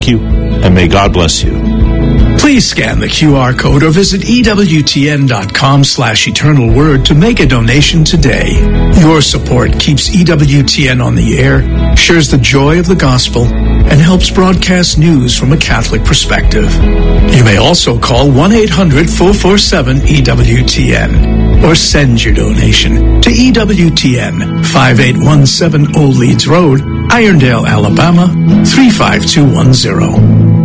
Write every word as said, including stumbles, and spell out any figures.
you, and may God bless you. Please scan the Q R code or visit EWTN.com slash eternal word to make a donation today. Your support keeps E W T N on the air, shares the joy of the gospel, and helps broadcast news from a Catholic perspective. You may also call one eight hundred four four seven E W T N or send your donation to E W T N, five eight one seven Old Leeds Road, Irondale, Alabama, three five two one zero.